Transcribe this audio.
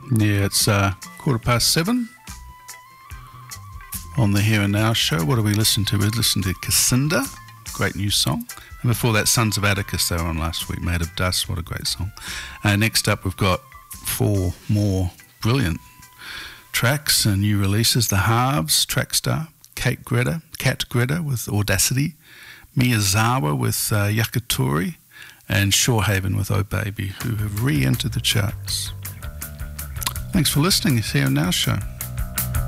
Yeah, it's 7:15 on the Here and Now show. What do we listen to? We listened to Cassinda, great new song. And before that, Sons of Atticus, they were on last week, Made of Dust, what a great song. Next up, we've got 4 more brilliant tracks and new releases. The Halves, Trackstar, Kat Greta with Audacity, Miyazawa with Yakitori, and Shorehaven with Oh Baby, who have re-entered the charts. Thanks for listening. It's Here and Now show.